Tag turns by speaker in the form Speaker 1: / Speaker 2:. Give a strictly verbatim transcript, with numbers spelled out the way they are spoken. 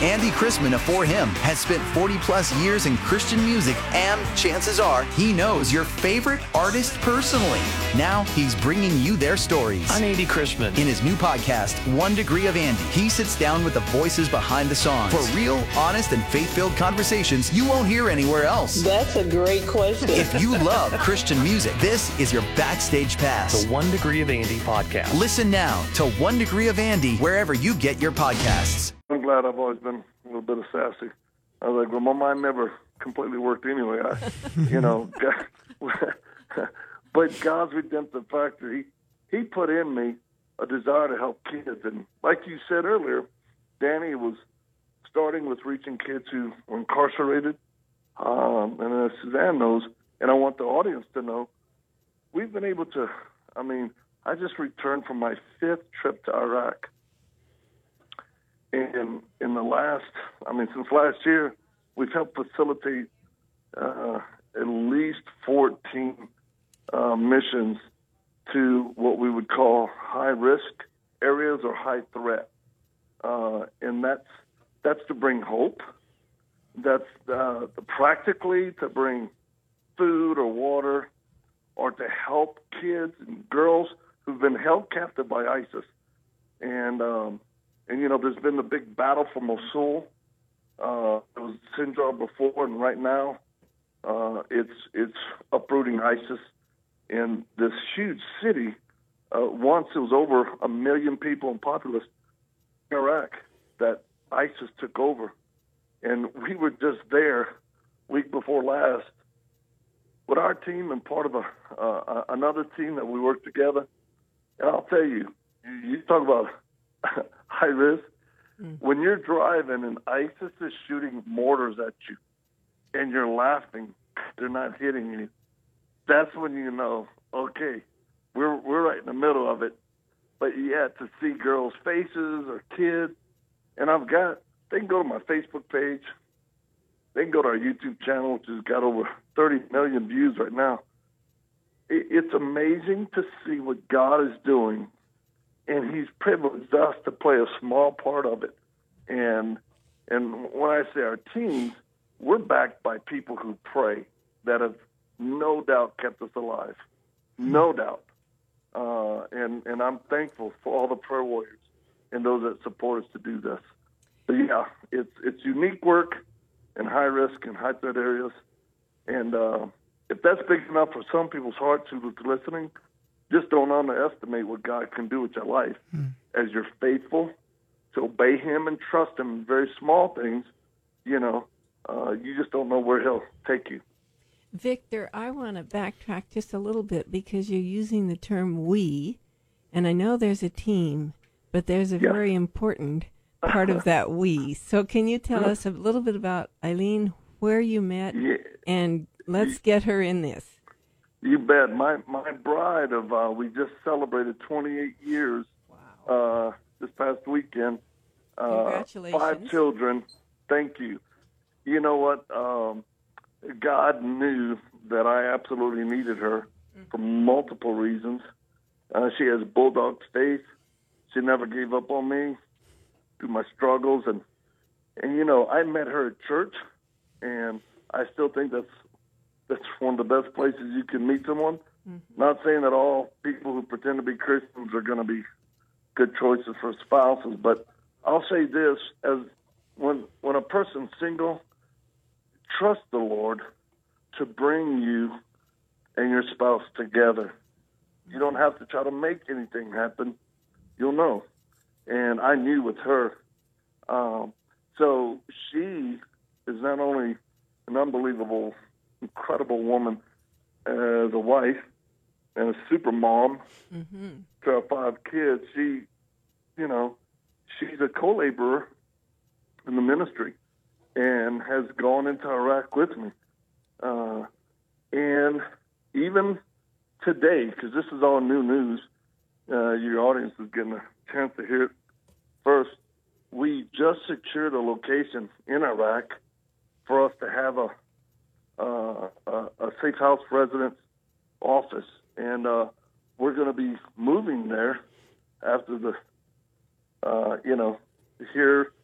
Speaker 1: Andy Chrisman of For Him has spent forty plus years in Christian music, and chances are he knows your favorite artist personally. Now he's bringing you their stories.
Speaker 2: I'm Andy Chrisman.
Speaker 1: In his new podcast, One Degree of Andy, he sits down with the voices behind the songs for real, honest, and faith-filled conversations you won't hear anywhere else.
Speaker 3: That's a great question.
Speaker 1: If you love Christian music, this is your backstage pass.
Speaker 2: The One Degree of Andy podcast.
Speaker 1: Listen now to One Degree of Andy wherever you get your podcasts.
Speaker 4: I'm glad I've always been a little bit of sassy. I was like, well, my mind never completely worked anyway. I, you know, but God's redemptive factor, he, he put in me a desire to help kids. And like you said earlier, Danny, was starting with reaching kids who were incarcerated. Um, and as Suzanne knows, and I want the audience to know, we've been able to, I mean, I just returned from my fifth trip to Iraq. And in the last, I mean, since last year, we've helped facilitate uh, at least fourteen uh, missions to what we would call high-risk areas or high threat. Uh, and that's that's to bring hope. That's uh, practically to bring food or water, or to help kids and girls who've been held captive by ISIS. And um, And, you know, there's been the big battle for Mosul. Uh, it was Sinjar before, and right now uh, it's it's uprooting ISIS in this huge city. Uh, once it was over a million people in populace in Iraq that ISIS took over. And we were just there week before last with our team and part of a uh, another team that we worked together. And I'll tell you, you, you talk about high risk. Mm. When you're driving and ISIS is shooting mortars at you and you're laughing, they're not hitting you, that's when you know, okay, we're we're right in the middle of it. But yet to see girls' faces or kids, and I've got, they can go to my Facebook page, they can go to our YouTube channel, which has got over thirty million views right now. It, it's amazing to see what God is doing. And he's privileged us to play a small part of it. And and when I say our teams, we're backed by people who pray that have no doubt kept us alive. No doubt. Uh, and, and I'm thankful for all the prayer warriors and those that support us to do this. But yeah, it's it's unique work in high risk and high threat areas. And uh, if that's big enough for some people's hearts who are listening, just don't underestimate what God can do with your life. Mm. As you're faithful to obey him and trust him in very small things, you know, uh, you just don't know where he'll take you.
Speaker 5: Victor, I want to backtrack just a little bit because you're using the term we, and I know there's a team, but there's a yeah. very important part of that we. So can you tell us a little bit about Eileen, where you met, yeah. and let's get her in this.
Speaker 4: You bet. My my bride of uh, we just celebrated twenty-eight years. Wow. Uh, this past weekend. Uh,
Speaker 5: Congratulations.
Speaker 4: Five children. Thank you. You know what? Um, God knew that I absolutely needed her mm. for multiple reasons. Uh, she has bulldog faith. She never gave up on me through my struggles, and and you know I met her at church, and I still think that's. That's one of the best places you can meet someone. Mm-hmm. Not saying that all people who pretend to be Christians are going to be good choices for spouses, but I'll say this: as when when a person's single, trust the Lord to bring you and your spouse together. You don't have to try to make anything happen. You'll know. And I knew with her. Um, so she is not only an unbelievable incredible woman as a wife and a super mom mm-hmm. to our five kids. She, you know, she's a co-laborer in the ministry and has gone into Iraq with me. Uh, and even today, because this is all new news, uh, your audience is getting a chance to hear it first, we just secured a location in Iraq for us to have a Uh, a, a safe house residence office, and uh, we're going to be moving there after the, uh, you know, here